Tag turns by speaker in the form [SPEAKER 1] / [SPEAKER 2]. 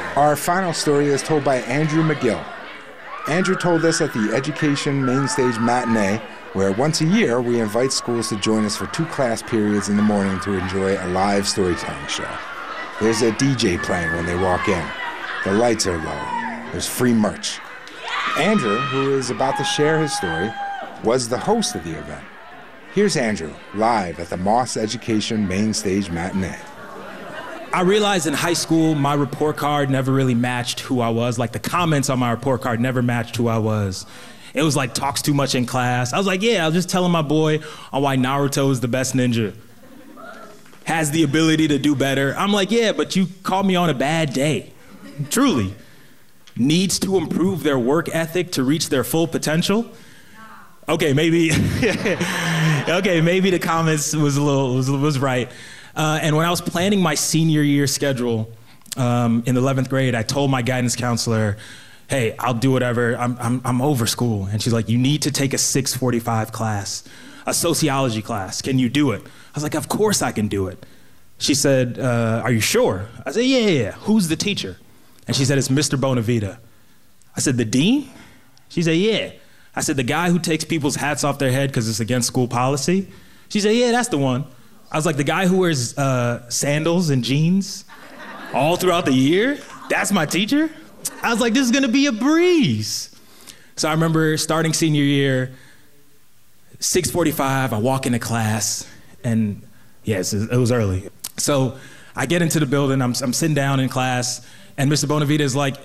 [SPEAKER 1] Our final story is told by Andrew McGill. Andrew told us at the Education Mainstage Matinee, where once a year we invite schools to join us for 2 class periods in the morning to enjoy a live storytelling show. There's a DJ playing when they walk in. The lights are low. There's free merch. Andrew, who is about to share his story, was the host of the event. Here's Andrew, live at the Moss Education Mainstage Matinee.
[SPEAKER 2] I realized in high school, my report card never really matched who I was. Like, the comments on my report card never matched who I was. It was like, talks too much in class. I was like, yeah, I was just telling my boy on why Naruto is the best ninja. Has the ability to do better. I'm like, yeah, but you caught me on a bad day. Truly. Needs to improve their work ethic to reach their full potential. Okay, maybe, maybe the comments was right. And when I was planning my senior year schedule in the 11th grade, I told my guidance counselor, hey, I'll do whatever, I'm over school. And she's like, you need to take a 6:45 class, a sociology class. Can you do it? I was like, of course I can do it. She said, are you sure? I said, yeah. Who's the teacher? And she said, it's Mr. Bonavita. I said, the dean? She said, yeah. I said, the guy who takes people's hats off their head because it's against school policy? She said, yeah, that's the one. I was like, the guy who wears sandals and jeans all throughout the year? That's my teacher? I was like, this is gonna be a breeze. So I remember starting senior year, 6:45, I walk into class, and yes, it was early. So I get into the building, I'm sitting down in class, and Mr. Bonavita is like,